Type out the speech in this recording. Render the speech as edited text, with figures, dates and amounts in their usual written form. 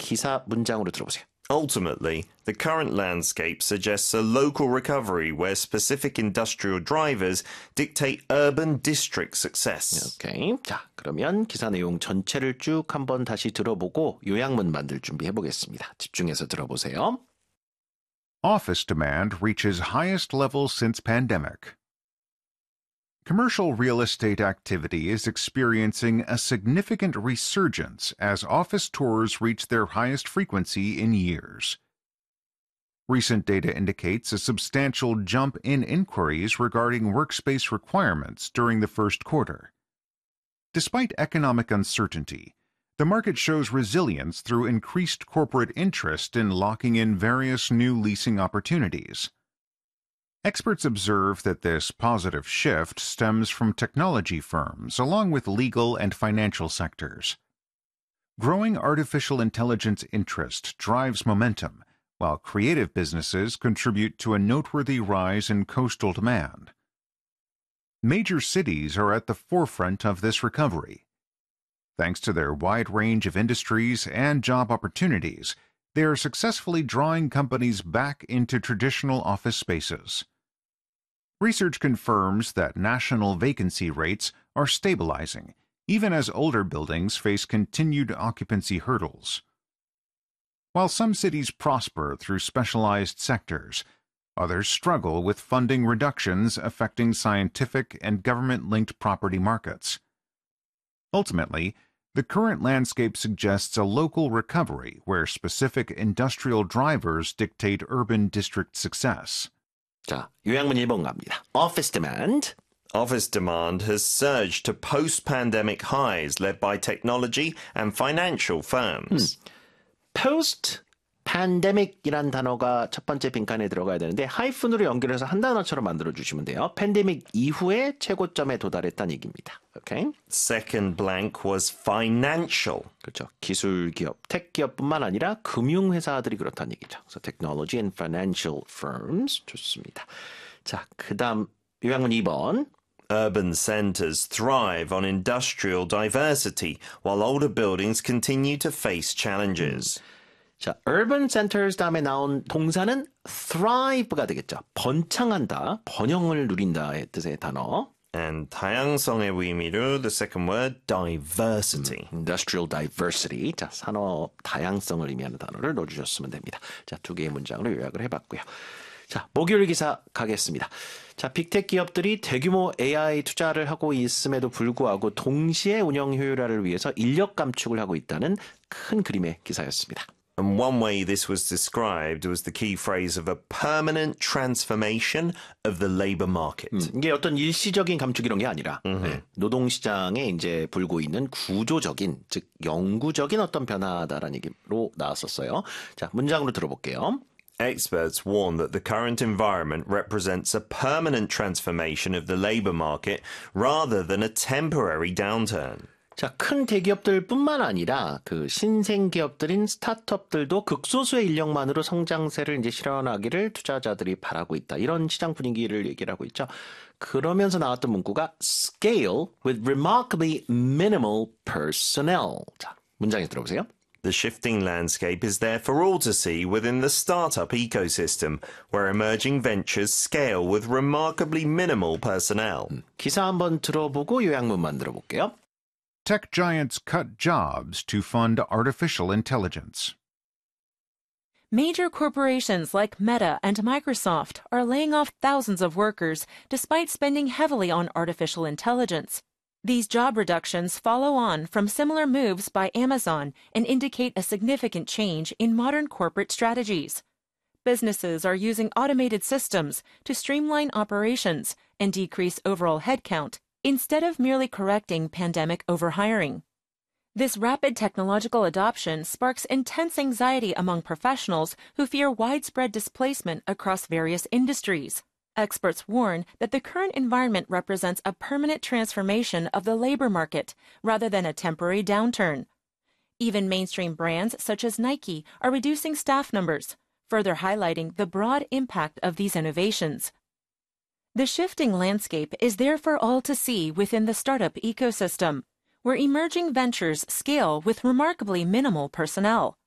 기사 문장으로 들어보세요. Ultimately, the current landscape suggests a local recovery where specific industrial drivers dictate urban district success. 오케이. 자, 그러면 기사 내용 전체를 쭉 한번 다시 들어보고 요약문 만들 준비해 보겠습니다. 집중해서 들어보세요. Office demand reaches highest levels since pandemic. Commercial real estate activity is experiencing a significant resurgence as office tours reach their highest frequency in years. Recent data indicates a substantial jump in inquiries regarding workspace requirements during the first quarter. Despite economic uncertainty, the market shows resilience through increased corporate interest in locking in various new leasing opportunities. Experts observe that this positive shift stems from technology firms along with legal and financial sectors. Growing artificial intelligence interest drives momentum, while creative businesses contribute to a noteworthy rise in coastal demand. Major cities are at the forefront of this recovery. Thanks to their wide range of industries and job opportunities, they are successfully drawing companies back into traditional office spaces. Research confirms that national vacancy rates are stabilizing, even as older buildings face continued occupancy hurdles. While some cities prosper through specialized sectors, others struggle with funding reductions affecting scientific and government-linked property markets. Ultimately, the current landscape suggests a local recovery where specific industrial drivers dictate urban district success. 자, 요약문 1번 갑니다. Office demand. Office demand has surged to post-pandemic highs led by technology and financial firms. post-pandemic이란 단어가 첫 번째 빈칸에 들어가야 되는데 하이픈으로 연결해서 한 단어처럼 만들어주시면 돼요. 팬데믹 이후에 최고점에 도달했다는 얘기입니다. Okay? Second blank was financial. 그렇죠. 기술 기업, 택 기업뿐만 아니라 금융 회사들이 그렇다는 얘기죠. So technology and financial firms 좋습니다. 자, 그다음 요약문 2번. Urban centers thrive on industrial diversity, while older buildings continue to face challenges. 자, urban centers 다음에 나온 동사는 thrive가 되겠죠. 번창한다, 번영을 누린다의 뜻의 단어. And 다양성의 의미로 the second word, diversity. Industrial diversity. 자, 산업 다양성을 의미하는 단어를 넣어주셨으면 됩니다. 자, 두 개의 문장으로 요약을 해봤고요. 자, 목요일 기사 가겠습니다. 자, 빅테크 기업들이 대규모 AI 투자를 하고 있음에도 불구하고 동시에 운영 효율화를 위해서 인력 감축을 하고 있다는 큰 그림의 기사였습니다. And one way this was described was the key phrase of a permanent transformation of the labor market. 이게 어떤 일시적인 감축 이런 게 아니라 네, 노동시장에 이제 불고 있는 구조적인, 즉 영구적인 어떤 변화다라는 얘기로 나왔었어요. 자, 문장으로 들어볼게요. Experts warn that the current environment represents a permanent transformation of the labor market rather than a temporary downturn. 자, 큰 대기업들뿐만 아니라 그 신생 기업들인 스타트업들도 극소수의 인력만으로 성장세를 이제 실현하기를 투자자들이 바라고 있다. 이런 시장 분위기를 얘기를 하고 있죠. 그러면서 나왔던 문구가 scale with remarkably minimal personnel. 자, 문장에서 들어보세요. The shifting landscape is there for all to see within the startup ecosystem, where emerging ventures scale with remarkably minimal personnel. 기사 한번 들어보고 요약문 만들어 볼게요. Tech giants cut jobs to fund artificial intelligence. Major corporations like Meta and Microsoft are laying off thousands of workers despite spending heavily on artificial intelligence. These job reductions follow on from similar moves by Amazon and indicate a significant change in modern corporate strategies. Businesses are using automated systems to streamline operations and decrease overall headcount instead of merely correcting pandemic overhiring. This rapid technological adoption sparks intense anxiety among professionals who fear widespread displacement across various industries. Experts warn that the current environment represents a permanent transformation of the labor market rather than a temporary downturn. Even mainstream brands such as Nike are reducing staff numbers, further highlighting the broad impact of these innovations. The shifting landscape is there for all to see within the startup ecosystem, where emerging ventures scale with remarkably minimal personnel.